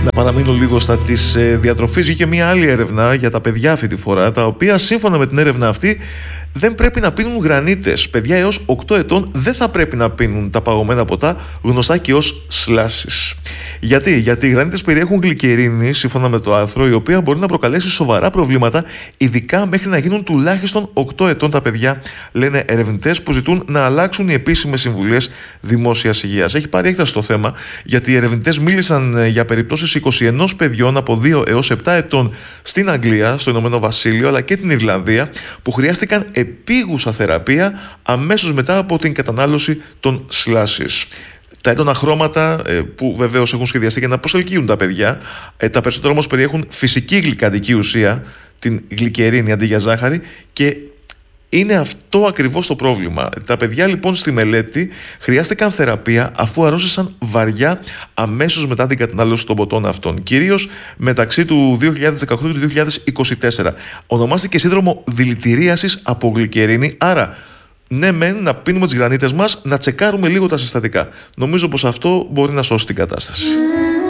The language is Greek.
Να παραμείνω λίγο στα της διατροφής. Βγήκε μια άλλη έρευνα για τα παιδιά αυτή τη φορά, τα οποία σύμφωνα με την έρευνα αυτή δεν πρέπει να πίνουν γρανίτες. Παιδιά έως 8 ετών δεν θα πρέπει να πίνουν τα παγωμένα ποτά, γνωστά και ως σλάσις. Γιατί οι γρανίτες περιέχουν γλυκερίνη, σύμφωνα με το άρθρο, η οποία μπορεί να προκαλέσει σοβαρά προβλήματα, ειδικά μέχρι να γίνουν τουλάχιστον 8 ετών τα παιδιά, λένε ερευνητές που ζητούν να αλλάξουν οι επίσημες συμβουλές δημόσιας υγείας. Έχει πάρει έκταση το θέμα, γιατί οι ερευνητές μίλησαν για περιπτώσεις 21 παιδιών από 2 έως 7 ετών στην Αγγλία, στο Ηνωμένο Βασίλειο αλλά και την Ιρλανδία, που χρειάστηκαν επίγουσα θεραπεία αμέσως μετά από την κατανάλωση των σλάσις. Τα έντονα χρώματα που βεβαίως έχουν σχεδιαστεί για να προσελκύουν τα παιδιά, τα περισσότερα όμως περιέχουν φυσική γλυκαντική ουσία, την γλυκερίνη αντί για ζάχαρη, και είναι αυτό ακριβώς το πρόβλημα. Τα παιδιά λοιπόν στη μελέτη χρειάστηκαν θεραπεία αφού αρρώστησαν βαριά αμέσως μετά την κατανάλωση των ποτών αυτών, κυρίως μεταξύ του 2018 και του 2024. Ονομάστηκε σύνδρομο δηλητηρίασης από γλυκερίνη, άρα ναι μεν να πίνουμε τις γρανίτες μας, να τσεκάρουμε λίγο τα συστατικά. Νομίζω πως αυτό μπορεί να σώσει την κατάσταση.